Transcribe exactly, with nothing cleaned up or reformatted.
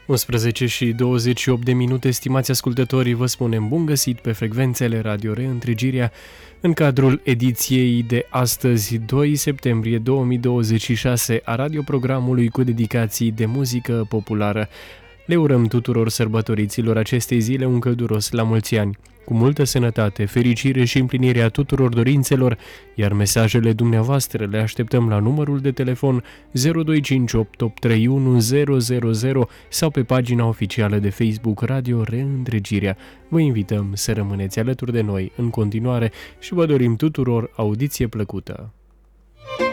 unsprezece și douăzeci și opt de minute, stimați ascultători, vă spunem bun găsit pe frecvențele Radio Reîntregirea în cadrul ediției de astăzi, doi septembrie două mii douăzeci și șase, a radioprogramului cu dedicații de muzică populară. Le urăm tuturor sărbătoriților acestei zile un călduros la mulți ani, cu multă sănătate, fericire și împlinirea tuturor dorințelor, iar mesajele dumneavoastră le așteptăm la numărul de telefon zero doi cinci opt opt trei unu zero zero zero sau pe pagina oficială de Facebook Radio Reîntregirea. Vă invităm să rămâneți alături de noi în continuare și vă dorim tuturor audiție plăcută.